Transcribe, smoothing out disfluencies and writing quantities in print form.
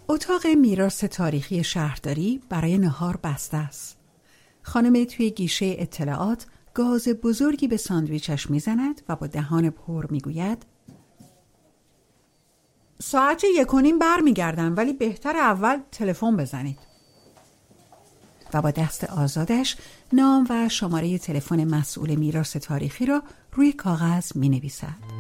اتاق میراث تاریخی شهرداری برای نهار بسته است. خانم توی گیشه اطلاعات گاز بزرگی به ساندویچش میزند و با دهان پر میگوید ساعت 1:30 برمیگردم، ولی بهتر اول تلفن بزنید. و با دست آزادش نام و شماره تلفن مسئول میراث تاریخی را روی کاغذ مینویسد.